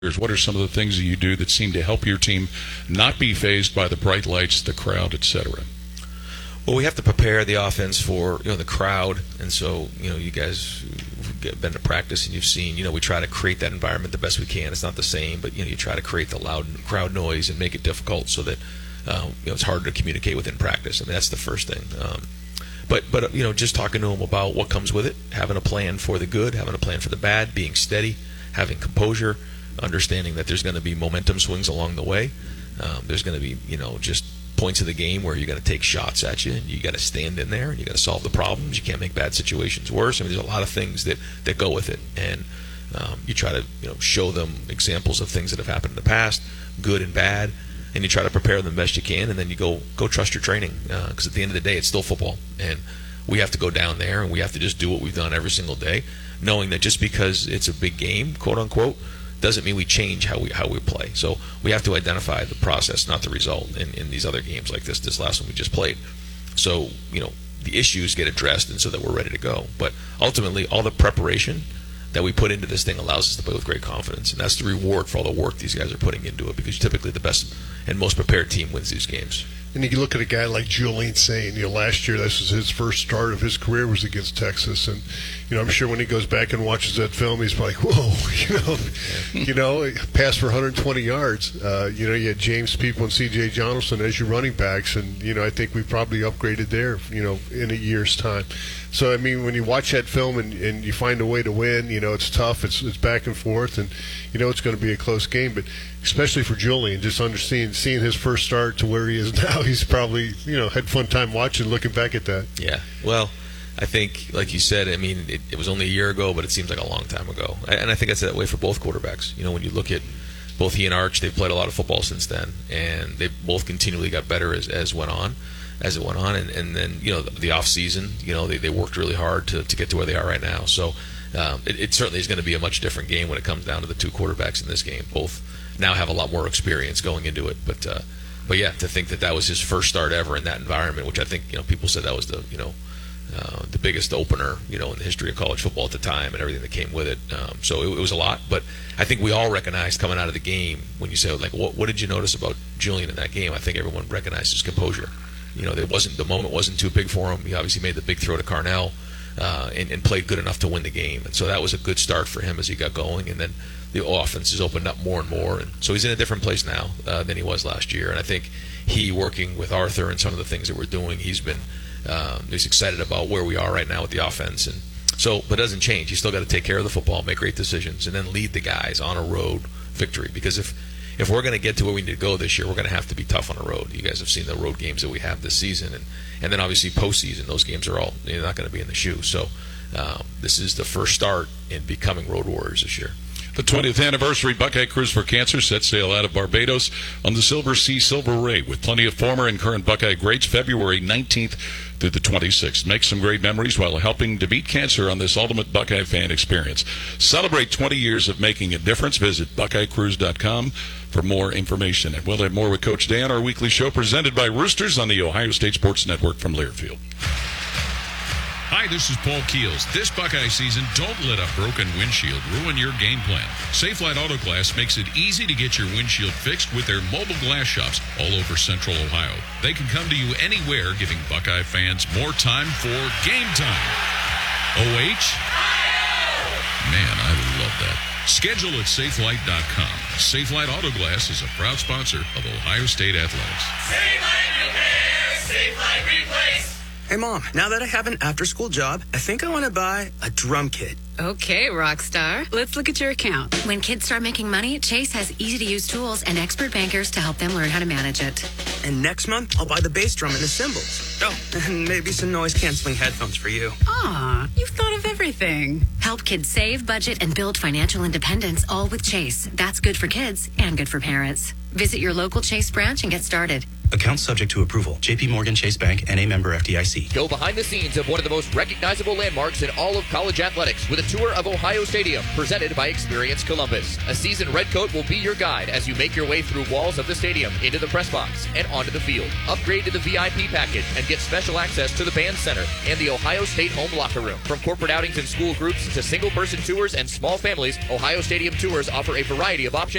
What are some of the things that you do that seem to help your team not be fazed by the bright lights, the crowd, etc.? Well, we have to prepare the offense for the crowd, and so you guys have been to practice and you've seen we try to create that environment the best we can. It's not the same, but you try to create the loud crowd noise and make it difficult so that it's harder to communicate within practice. I mean, that's the first thing. But just talking to them about what comes with it, having a plan for the good, having a plan for the bad, being steady, having composure, understanding that there's going to be momentum swings along the way. There's going to be just points of the game where you're going to take shots at you, and you got to stand in there and you got to solve the problems. You can't make bad situations worse. I mean, there's a lot of things that go with it, and you try to show them examples of things that have happened in the past, good and bad, and you try to prepare them the best you can, and then you go trust your training, because at the end of the day, it's still football, and we have to go down there and we have to just do what we've done every single day, knowing that just because it's a big game, quote unquote, doesn't mean we change how we play. So we have to identify the process, not the result, in these other games like this last one we just played. So the issues get addressed, and so that we're ready to go. But ultimately, all the preparation that we put into this thing allows us to play with great confidence, and that's the reward for all the work these guys are putting into it, because typically the best and most prepared team wins these games. And you look at a guy like Julian Sain, last year this was his first start of his career was against Texas, and I'm sure when he goes back and watches that film, he's like, whoa, passed for 120 yards. You had James People and C.J. Johnson as your running backs, and I think we probably upgraded there, in a year's time. So I mean, when you watch that film and you find a way to win, it's tough, it's back and forth, and it's going to be a close game, but especially for Julian, just understanding, seeing his first start to where he is now, he's probably, had fun time watching, looking back at that. Yeah, well, I think, like you said, I mean, it was only a year ago, but it seems like a long time ago. And I think that's that way for both quarterbacks. When you look at both he and Arch, they've played a lot of football since then, and they both continually got better as it went on. And then, the off season, they worked really hard to get to where they are right now. So it certainly is going to be a much different game when it comes down to the two quarterbacks in this game. Both now have a lot more experience going into it, but yeah, to think that was his first start ever in that environment, which I think people said that was the biggest opener in the history of college football at the time, and everything that came with it. So it was a lot, but I think we all recognized coming out of the game, when you say like what did you notice about Julian in that game? I think everyone recognized his composure. The moment wasn't too big for him. He obviously made the big throw to Carnell, and played good enough to win the game, and so that was a good start for him as he got going, and then the offense has opened up more and more, and so he's in a different place now than he was last year. And I think he, working with Arthur and some of the things that we're doing, he's excited about where we are right now with the offense, and so, but it doesn't change. He's still got to take care of the football, make great decisions, and then lead the guys on a road victory, because if we're going to get to where we need to go this year, we're going to have to be tough on the road. You guys have seen the road games that we have this season, and then obviously postseason, those games are all not going to be in the shoe. So this is the first start in becoming road warriors this year. The 20th anniversary Buckeye Cruise for Cancer set sail out of Barbados on the Silver Sea Silver Ray with plenty of former and current Buckeye greats, February 19th through the 26th. Make some great memories while helping to beat cancer on this ultimate Buckeye fan experience. Celebrate 20 years of making a difference. Visit BuckeyeCruise.com for more information. And we'll have more with Coach Dan, our weekly show presented by Roosters on the Ohio State Sports Network from Learfield. Hi, this is Paul Keels. This Buckeye season, don't let a broken windshield ruin your game plan. Safelite Auto Glass makes it easy to get your windshield fixed with their mobile glass shops all over Central Ohio. They can come to you anywhere, giving Buckeye fans more time for game time. OH? Man, I love that. Schedule at Safelite.com. Safelite Auto Glass is a proud sponsor of Ohio State Athletics. Safelite Repair, Safelite Replace. Hey, Mom, now that I have an after-school job, I think I want to buy a drum kit. Okay, Rockstar. Let's look at your account. When kids start making money, Chase has easy-to-use tools and expert bankers to help them learn how to manage it. And next month, I'll buy the bass drum and the cymbals. Oh, and maybe some noise-canceling headphones for you. Aw, you've thought of everything. Help kids save, budget, and build financial independence, all with Chase. That's good for kids and good for parents. Visit your local Chase branch and get started. Account subject to approval. JP Morgan Chase Bank, N.A. member FDIC. Go behind the scenes of one of the most recognizable landmarks in all of college athletics with a tour of Ohio Stadium presented by Experience Columbus. A seasoned redcoat will be your guide as you make your way through walls of the stadium, into the press box, and onto the field. Upgrade to the VIP package and get special access to the band center and the Ohio State home locker room. From corporate outings and school groups to single-person tours and small families, Ohio Stadium tours offer a variety of options